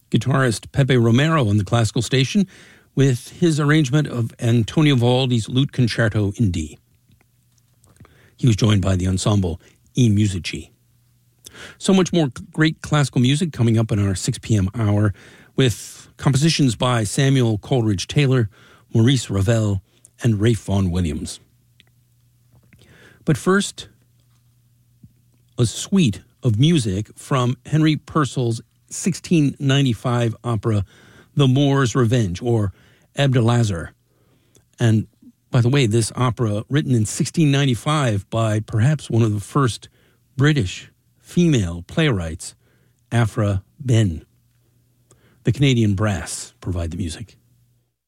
guitarist Pepe Romero on the classical station with his arrangement of Antonio Vivaldi's Lute Concerto in D. He was joined by the ensemble I Musici. So much more great classical music coming up in our 6 p.m. hour with compositions by Samuel Coleridge Taylor, Maurice Ravel, and Ralph Vaughan Williams. But first, a suite of music from Henry Purcell's 1695 opera, The Moor's Revenge, or Abdelazar. And by the way, this opera, written in 1695 by perhaps one of the first British female playwrights, Aphra Behn. The Canadian Brass provide the music.